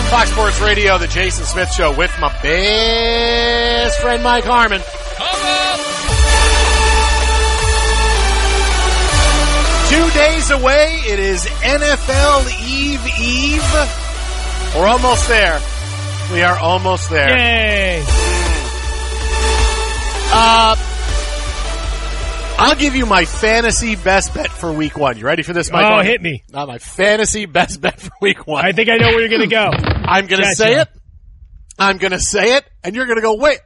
Fox Sports Radio, the Jason Smith Show with my best friend Mike Harmon. 2 days away, it is NFL Eve. We're almost there. We are almost there. Yay! I'll give you my fantasy best bet for week one. You ready for this, Mike? Oh, hit me. My fantasy best bet for week one. I think I know where you're going to go. I'm going to say it. I'm going to say it, and you're going to go, wait.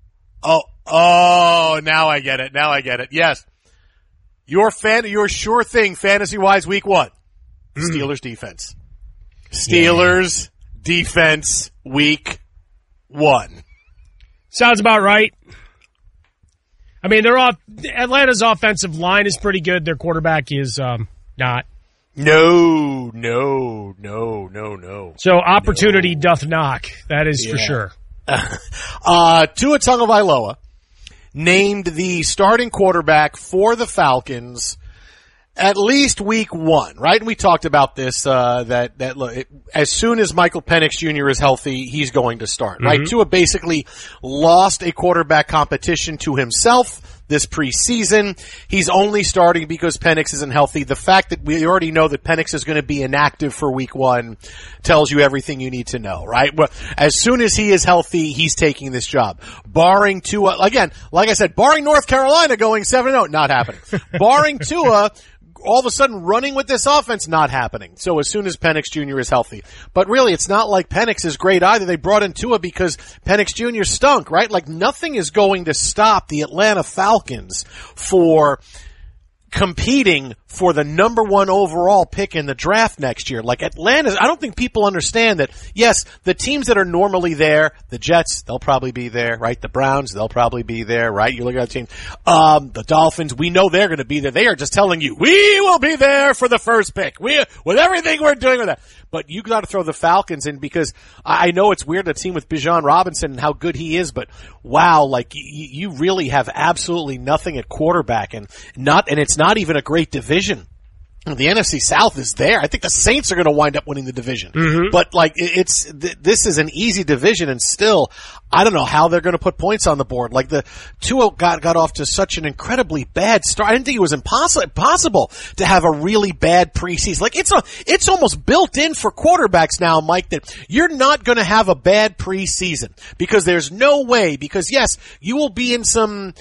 Oh, now I get it. Yes. Your sure thing, fantasy-wise, week one. Steelers defense. Steelers defense, week one. Sounds about right. I mean, Atlanta's offensive line is pretty good. Their quarterback is not. No. So opportunity doth knock. That is for sure. Tua Tagovailoa named the starting quarterback for the Falcons at least week one, right? And we talked about this, as soon as Michael Penix Jr. is healthy, he's going to start, right? Tua basically lost a quarterback competition to himself this preseason. He's only starting because Penix isn't healthy. The fact that we already know that Penix is going to be inactive for week one tells you everything you need to know, right? Well, as soon as he is healthy, he's taking this job. Barring Tua, again, like I said, barring North Carolina going 7-0, not happening. Barring Tua, all of a sudden running with this offense, not happening. So as soon as Penix Jr. is healthy. But really, it's not like Penix is great either. They brought in Tua because Penix Jr. stunk, right? Like nothing is going to stop the Atlanta Falcons for competing for the number one overall pick in the draft next year. Like Atlanta, I don't think people understand that, yes, the teams that are normally there, the Jets, they'll probably be there, right? The Browns, they'll probably be there, right? You look at the team. The Dolphins, we know they're going to be there. They are just telling you, we will be there for the first pick. With everything we're doing with that. But you got to throw the Falcons in because I know it's weird, a team with Bijan Robinson and how good he is, but wow, like you really have absolutely nothing at quarterback and it's not even a great division. The NFC South is there. I think the Saints are going to wind up winning the division. But like this is an easy division and still I don't know how they're going to put points on the board. Like the Tua got off to such an incredibly bad start. I didn't think it was impossible to have a really bad preseason. Like it's almost built in for quarterbacks now, Mike, that you're not going to have a bad preseason because there's no way, because yes, you will be in some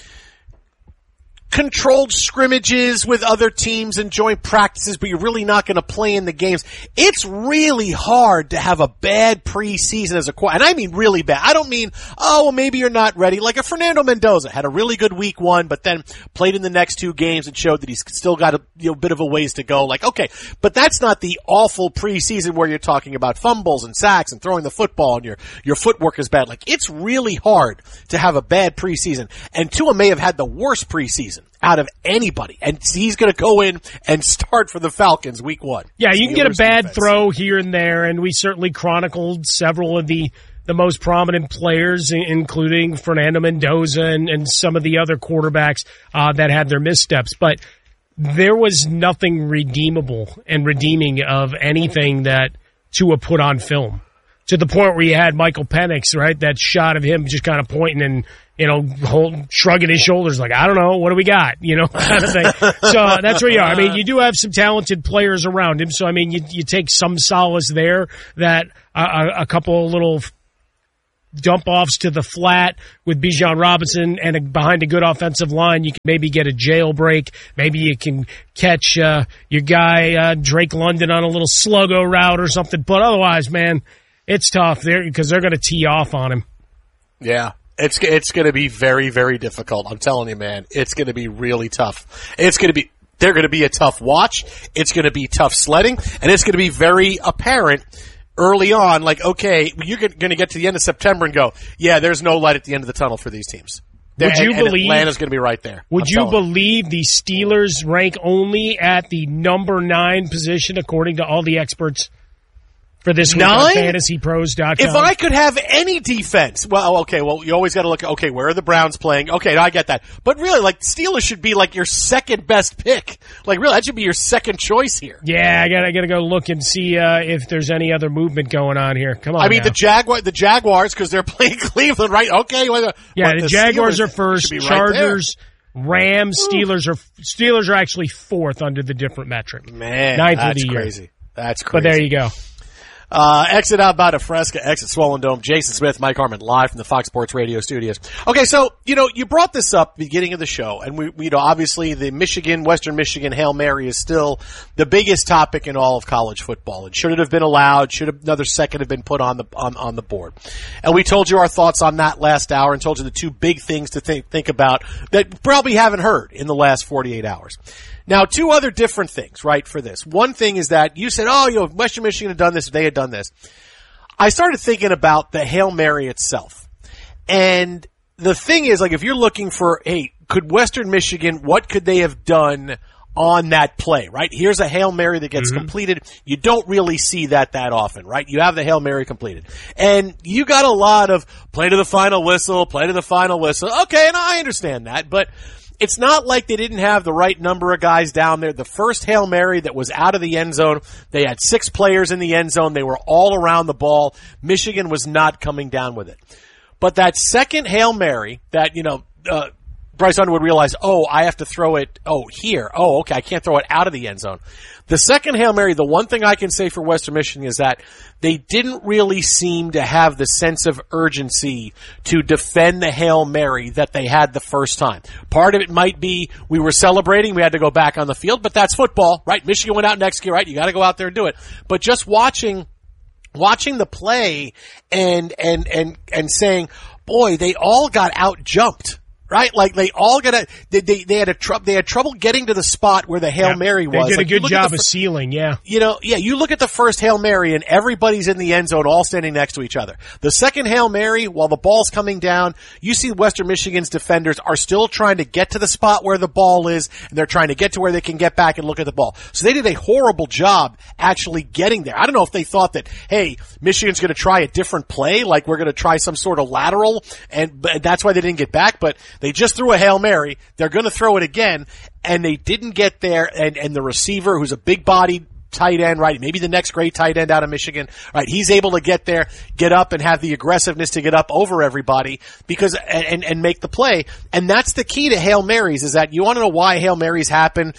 controlled scrimmages with other teams and joint practices, but you're really not going to play in the games. It's really hard to have a bad preseason as a quarterback, and I mean really bad. I don't mean, maybe you're not ready. Like a Fernando Mendoza had a really good week one, but then played in the next two games and showed that he's still got a bit of a ways to go. Like, okay, but that's not the awful preseason where you're talking about fumbles and sacks and throwing the football and your footwork is bad. Like, it's really hard to have a bad preseason, and Tua may have had the worst preseason out of anybody, and he's going to go in and start for the Falcons week one. Yeah, you can get a bad throw here and there, and we certainly chronicled several of the most prominent players, including Fernando Mendoza and some of the other quarterbacks that had their missteps. But there was nothing redeemable and redeeming of anything that Tua put on film, to the point where you had Michael Penix, right, that shot of him just kind of pointing and shrugging his shoulders like, I don't know, what do we got? Kind of thing. So that's where you are. I mean, you do have some talented players around him. So, I mean, you take some solace there that a couple of little dump-offs to the flat with Bijan Robinson and behind a good offensive line, you can maybe get a jailbreak. Maybe you can catch your guy Drake London on a little sluggo route or something. But otherwise, man, it's tough there because they're going to tee off on him. Yeah. It's going to be very, very difficult. I'm telling you, man, it's going to be really tough. They're going to be a tough watch. It's going to be tough sledding, and it's going to be very apparent early on. Like, okay, you're going to get to the end of September and go, yeah, there's no light at the end of the tunnel for these teams. Would you believe Atlanta's going to be right there? Would you believe the Steelers rank only at the number 9 position according to all the experts? for this week on fantasypros.com. If I could have any defense, well, you always got to look, okay, where are the Browns playing? Okay, I get that. But really, like, Steelers should be like your second best pick. Like, really, that should be your second choice here. Yeah, I gotta go look and see if there's any other movement going on here. Come on. I mean, the Jaguars, because they're playing Cleveland, right? Okay. The Jaguars are first. Chargers, Rams, Steelers are actually fourth under the different metric. Man, ninth that's of the year. Crazy. That's crazy. But there you go. Exit out by Fresca, exit Swollen Dome. Jason Smith, Mike Harmon, live from the Fox Sports Radio studios. Okay, so, you brought this up beginning of the show, and we obviously the Western Michigan Hail Mary is still the biggest topic in all of college football. And should it have been allowed? Should another second have been put on the board? And we told you our thoughts on that last hour and told you the two big things to think about that you probably haven't heard in the last 48 hours. Now, two other different things, right, for this. One thing is that you said, if Western Michigan had done this, if they had done this. I started thinking about the Hail Mary itself. And the thing is, like, if you're looking for, hey, could Western Michigan, what could they have done on that play, right? Here's a Hail Mary that gets completed. You don't really see that often, right? You have the Hail Mary completed. And you got a lot of play to the final whistle. Okay, and I understand that, but it's not like they didn't have the right number of guys down there. The first Hail Mary that was out of the end zone, they had 6 players in the end zone. They were all around the ball. Michigan was not coming down with it. But that second Hail Mary that, Bryce Underwood realized, I have to throw it, here. Okay, I can't throw it out of the end zone. The second Hail Mary, the one thing I can say for Western Michigan is that they didn't really seem to have the sense of urgency to defend the Hail Mary that they had the first time. Part of it might be we were celebrating, we had to go back on the field, but that's football, right? Michigan went out next year, right? You got to go out there and do it. But just watching the play and saying, boy, they all got out jumped. Right? Like they all they had trouble getting to the spot where the Hail Mary was. They did a good job of sealing, yeah. You look at the first Hail Mary and everybody's in the end zone all standing next to each other. The second Hail Mary, while the ball's coming down, you see Western Michigan's defenders are still trying to get to the spot where the ball is, and they're trying to get to where they can get back and look at the ball. So they did a horrible job actually getting there. I don't know if they thought that, hey, Michigan's going to try a different play, like we're going to try some sort of lateral, and that's why they didn't get back, but they just threw a Hail Mary. They're going to throw it again, and they didn't get there. And the receiver, who's a big-bodied tight end, right? Maybe the next great tight end out of Michigan, right? He's able to get there, get up, and have the aggressiveness to get up over everybody and make the play. And that's the key to Hail Marys, is that you want to know why Hail Marys happen.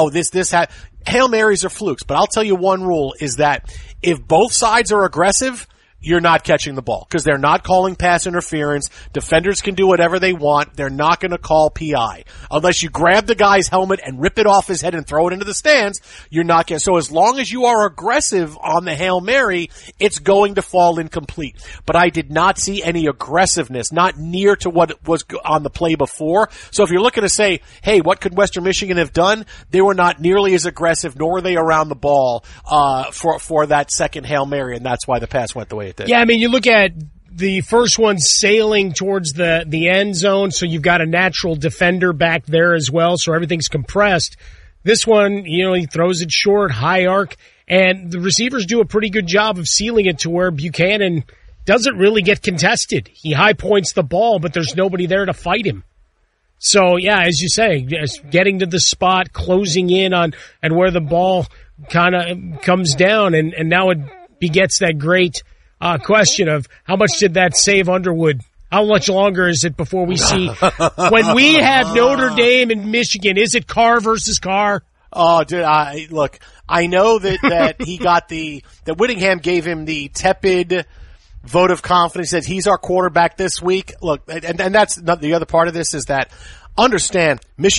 Hail Marys are flukes. But I'll tell you one rule is that if both sides are aggressive, you're not catching the ball because they're not calling pass interference. Defenders can do whatever they want. They're not going to call PI. Unless you grab the guy's helmet and rip it off his head and throw it into the stands, you're not getting. So as long as you are aggressive on the Hail Mary, it's going to fall incomplete. But I did not see any aggressiveness, not near to what was on the play before. So if you're looking to say, hey, what could Western Michigan have done? They were not nearly as aggressive, nor were they around the ball for that second Hail Mary, and that's why the pass went the way it did. Yeah, I mean, you look at the first one sailing towards the end zone, so you've got a natural defender back there as well, so everything's compressed. This one, he throws it short, high arc, and the receivers do a pretty good job of sealing it to where Buchanan doesn't really get contested. He high points the ball, but there's nobody there to fight him. So, yeah, as you say, getting to the spot, closing in on and where the ball kind of comes down, and now it begets that great question of how much did that save Underwood? How much longer is it before we see when we have Notre Dame and Michigan? Is it Carr versus Carr? Oh, dude, I know that he got that Whittingham gave him the tepid vote of confidence that he's our quarterback this week. Look, and that's not the other part of this is that understand Michigan